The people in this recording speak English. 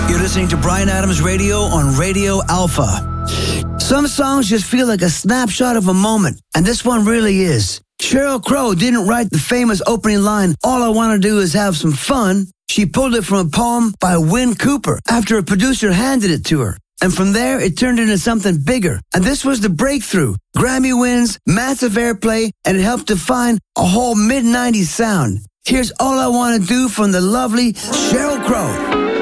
You're listening to Bryan Adams Radio on Radio Alpha. Some songs just feel like a snapshot of a moment, and this one really is. Sheryl Crow didn't write the famous opening line, "All I want to do is have some fun." She pulled it from a poem by Win Cooper after a producer handed it to her. And from there, it turned into something bigger. And this was the breakthrough. Grammy wins, massive airplay, and it helped define a whole mid-90s sound. Here's All I Want to Do from the lovely Sheryl Crow.